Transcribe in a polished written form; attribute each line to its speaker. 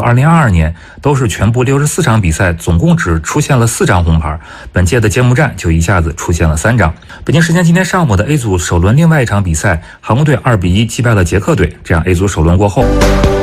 Speaker 1: 2022年都是全部64场比赛，总共只出现了4张红牌，本届的揭幕战就一下子出现了3张。北京时间今天上午的 A 组首轮另外一场比赛，韩国队2比1击败了捷克队，这样 A 组首轮过后。